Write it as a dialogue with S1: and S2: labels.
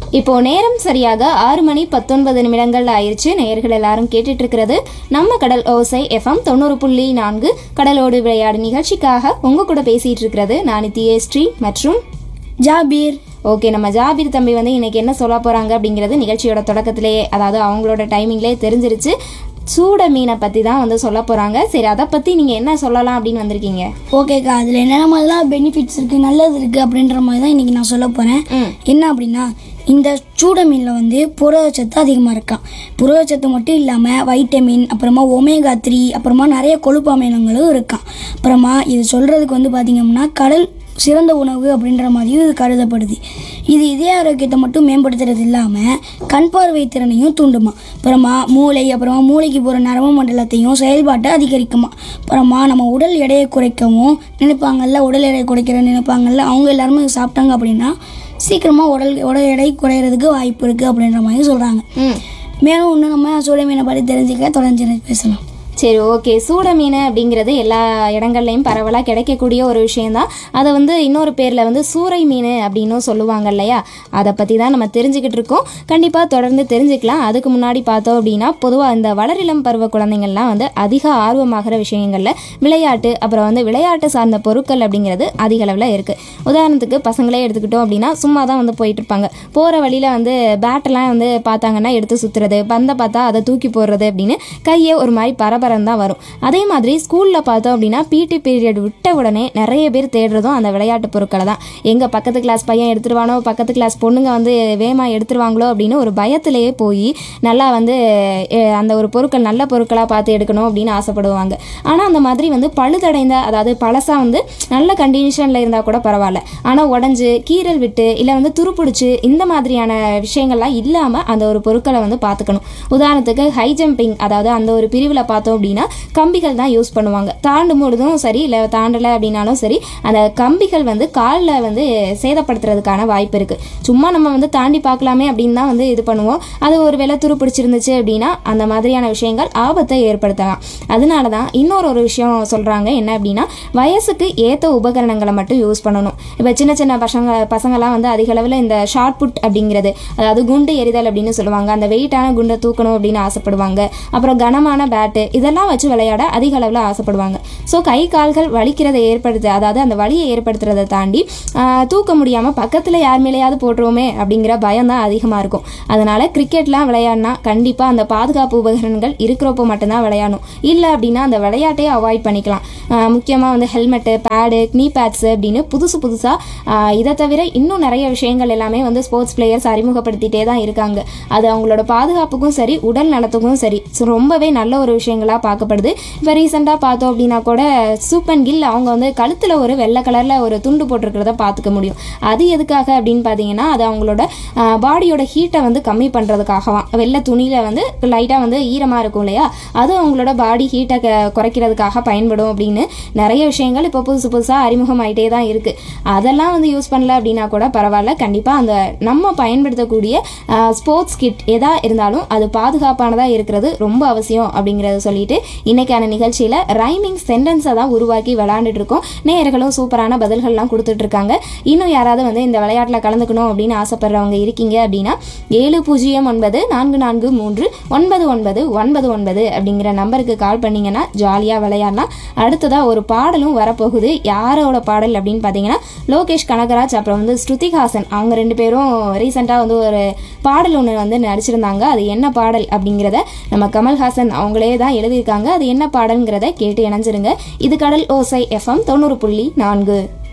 S1: இப்போ நேரம் சரியாக 6:19 ஆயிடுச்சு. நேயர்கள் எல்லாரும் கேட்டுட்டு இருக்கிறது நம்ம கடல் ஓசை FM 90.4 கடலோடு விளையாடு நிகழ்ச்சிக்காக உங்க கூட பேசிட்டு இருக்கிறது நான் ஸ்ரீ மற்றும்
S2: ஜாபீர்.
S1: ஓகே, நம்ம ஜாபீர் தம்பி வந்து இன்னைக்கு என்ன சொல்ல போறாங்க அப்படிங்கிறது நிகழ்ச்சியோட தொடக்கத்திலேயே, அதாவது அவங்களோட டைமிங்லேயே தெரிஞ்சிருச்சு. சூட மீனை பற்றி தான் வந்து சொல்ல போகிறாங்க. சரி, அதை பற்றி நீங்கள் என்ன சொல்லலாம் அப்படின்னு வந்திருக்கீங்க?
S2: ஓகேக்கா, அதில் என்னென்ன மாதிரிலாம் பெனிஃபிட்ஸ் இருக்குது, நல்லது இருக்குது அப்படின்ற மாதிரி தான் இன்றைக்கி நான் சொல்ல போகிறேன். என்ன அப்படின்னா, இந்த சூட மீனில் வந்து புரதச்சத்து அதிகமாக இருக்கான். புரதச்சத்து மட்டும் இல்லாமல் வைட்டமின், அப்புறமா ஒமேகா 3, அப்புறமா நிறைய கொழுப்பு அமிலங்களும் இருக்கான். அப்புறமா இது சொல்கிறதுக்கு வந்து பார்த்திங்கன்னா கடல் சிறந்த உணவு அப்படின்ற மாதிரியும் இது கருதப்படுது. இது இதய ஆரோக்கியத்தை மட்டும் மேம்படுத்துறது இல்லாமல் கண் பார்வை திறனையும் தூண்டுமா. அப்புறமா அப்புறமா மூளைக்கு போகிற நரம்பு மண்டலத்தையும் செயல்பாட்டை அதிகரிக்குமா. அப்புறமா நம்ம உடல் எடையை குறைக்கவும் நினைப்பாங்கல்ல, உடல் எடையை குறைக்கிற நினைப்பாங்கல்ல, அவங்க எல்லாருமே சாப்பிட்டாங்க அப்படின்னா சீக்கிரமாக உடல் எடை குறையிறதுக்கு வாய்ப்பு இருக்குது அப்படின்ற மாதிரி சொல்கிறாங்க. மேலும் இன்னும் நம்ம சூட மீனை பற்றி தெரிஞ்சுக்க தொடர்ந்து பேசலாம்.
S1: சரி, ஓகே. சூட மீன் அப்படிங்கிறது எல்லா இடங்கள்லையும் பரவலாக கிடைக்கக்கூடிய ஒரு விஷயந்தான். அதை வந்து இன்னொரு பேரில் வந்து சூறை மீன் அப்படின்னும் சொல்லுவாங்க இல்லையா? அதை பற்றி தான் நம்ம தெரிஞ்சுக்கிட்டு இருக்கோம். கண்டிப்பாக தொடர்ந்து தெரிஞ்சுக்கலாம். அதுக்கு முன்னாடி பார்த்தோம் அப்படின்னா, பொதுவாக இந்த வளரிளம் பருவ குழந்தைங்கள்லாம் வந்து அதிக ஆர்வமாகிற விஷயங்களில் விளையாட்டு, அப்புறம் வந்து விளையாட்டு சார்ந்த பொருட்கள் அப்படிங்கிறது அதிக அளவில் இருக்குது. உதாரணத்துக்கு பசங்களே எடுத்துக்கிட்டோம் அப்படின்னா, சும்மா தான் வந்து போயிட்டு இருப்பாங்க. போகிற வழியில் வந்து பேட்டெல்லாம் வந்து பார்த்தாங்கன்னா எடுத்து சுற்றுறது, பந்தை பார்த்தா அதை தூக்கி போடுறது அப்படின்னு கையை ஒரு மாதிரி பரபரம் தான் வரும். அதே மாதிரி ஸ்கூலில் பார்த்தோம் அப்படின்னா பிடி பீரியட் விட்ட உடனே நிறைய பேர் தேடுறதும் அந்த விளையாட்டு பொருட்களை தான். எங்கள் பக்கத்து கிளாஸ் பையன் எடுத்துருவானோ, பக்கத்து கிளாஸ் பொண்ணுங்க வந்து வேகமாக எடுத்துருவாங்களோ அப்படின்னு ஒரு பயத்திலேயே போய் நல்லா வந்து அந்த ஒரு பொருட்கள் நல்ல பொருட்களாக பார்த்து எடுக்கணும் அப்படின்னு ஆசைப்படுவாங்க. ஆனால் அந்த மாதிரி வந்து பழுதடைந்த, அதாவது பழசாக வந்து நல்ல கண்டிஷனில் இருந்தால் கூட பரவாயில்ல, ஆனால் உடஞ்சி கீரல் விட்டு இல்லை வந்து துருப்பிடிச்சு இந்த மாதிரியான விஷயங்கள்லாம் இல்லாமல் அந்த ஒரு பொருட்களை வந்து பார்த்துக்கணும். உதாரணத்துக்கு ஹை ஜம்பிங், அதாவது அந்த ஒரு பிரிவில் பார்த்தோம் அப்படின்னா கம்பிகள் தான் யூஸ் பண்ணுவாங்க. தாண்டும் பொழுதும் சரி, இல்லை தாண்டலை அப்படின்னாலும் சரி, அந்த கம்பிகள் வந்து காலில் வந்து சேதப்படுத்துறதுக்கான வாய்ப்பு இருக்குது. சும்மா நம்ம வந்து தாண்டி பார்க்கலாமே அப்படின்னு தான் வந்து இது பண்ணுவோம். அது ஒரு வேளை துரு பிடிச்சிருந்துச்சு அப்படின்னா அந்த மாதிரியான விஷயங்கள் ஆபத்தை ஏற்படுத்தலாம். அதனால தான் இன்னொரு விஷயம் சொல்கிறாங்க. என்ன அப்படின்னா, வயசுக்கு ஏற்ற உபகரணங்களை மட்டும் யூஸ் பண்ணணும். இப்போ சின்ன சின்ன பசங்கள்லாம் வந்து அதிக அளவில் இந்த ஷார்ட் புட் அப்படிங்கிறது, அதாவது குண்டு எறிதல் அப்படின்னு சொல்லுவாங்க, அந்த வெயிட்டான குண்டை தூக்கணும் அப்படின்னு ஆசைப்படுவாங்க. அப்புறம் கனமான பேட்டு இதெல்லாம் வச்சு விளையாட அதிக அளவில் ஆசைப்படுவாங்க. ஸோ கை கால்கள் வலிக்கிறதை அதாவது அந்த வலியை ஏற்படுத்துறதை தாண்டி தூக்க முடியாமல் பக்கத்தில் யார் மேலேயாவது போட்டுருவோமே அப்படிங்கிற பயம் தான் அதிகமாக இருக்கும். அதனால் கிரிக்கெட்லாம் விளையாடினா கண்டிப்பாக அந்த பாதுகாப்பு உபகரணங்கள் இருக்கிறப்போ மட்டும்தான் விளையாடணும். இல்லை அப்படின்னா அந்த விளையாட்டையே அவாய்ட் பண்ணிக்கலாம். முக்கியமாக வந்து ஹெல்மெட்டு, பேடு, நீ பேட்ஸு அப்படின்னு புதுசாக இதை தவிர இன்னும் நிறைய விஷயங்கள் எல்லாமே வந்து ஸ்போர்ட்ஸ் பிளேயர்ஸ் அறிமுகப்படுத்திகிட்டே தான் இருக்காங்க. அது அவங்களோட பாதுகாப்புக்கும் சரி, உடல் நலத்துக்கும் சரி ரொம்பவே நல்ல ஒரு விஷயங்களாக பார்க்கப்படுது. இப்போ ரீசெண்டாக பார்த்தோம் அப்படின்னா கூட சூப்பன் கில் அவங்க வந்து கழுத்தில் ஒரு வெள்ளை கலரில் ஒரு துண்டு போட்டிருக்கிறத பார்த்துக்க முடியும். அது எதுக்காக அப்படின்னு பார்த்தீங்கன்னா, அது அவங்களோட பாடியோட ஹீட்டை வந்து கம்மி பண்ணுறதுக்காகவாம். வெள்ளை துணியில் வந்து லைட்டாக வந்து ஈரமாக இருக்கும் இல்லையா, அது அவங்களோட பாடி ஹீட்டை குறைக்கிறதுக்காக பயன்படும் அப்படின்னு நிறைய விஷயங்கள் இப்போ புதுசாக அறிமுகமாயிட்டே தான் இருக்குது. அதெல்லாம் வந்து யூஸ் பண்ணல அப்படின்னா கூட பரவாயில்ல. கண்டிப்பாக அந்த நம்ம பயன்படுத்தக்கூடிய ஸ்போர்ட்ஸ் கிட் எதா இருந்தாலும் அது பாதுகாப்பானதாக இருக்கிறது ரொம்ப அவசியம் அப்படிங்கிறத சொல்லிட்டு இன்னைக்கான நிகழ்ச்சியில் ரைமிங் சென்டென்ஸை தான் உருவாக்கி விளையாண்டுட்டு இருக்கோம். நேயர்களும் சூப்பரான பதில்கள்லாம் கொடுத்துட்டு இருக்காங்க. இன்னும் யாராவது வந்து இந்த விளையாட்டில் கலந்துக்கணும் அப்படின்னு ஆசைப்படுறவங்க இருக்கீங்க அப்படின்னா 7094439999 அப்படிங்கிற நம்பருக்கு கால் பண்ணிங்கன்னா ஜாலியாக விளையாடலாம். அடுத்ததாக ஒரு பாடலும் வரப்போகுது. யாரோட பாடல் அப்படின்னு பார்த்தீங்கன்னா, லோகேஷ் கனகராஜ் அப்புறம் வந்து ஸ்ருதிஹாசன் அவங்க 2 பேரும் ரீசெண்டாக வந்து ஒரு பாடல் ஒன்று வந்து நடிச்சிருந்தாங்க. அது என்ன பாடல் அப்படிங்கிறத நம்ம கமல்ஹாசன் அவங்களே தான் எழுதியிருக்காங்க. அது என்ன பாடல்ங்கிறத கேட்டு இணைஞ்சிருங்க. இது கடல் ஓசை FM 90.4.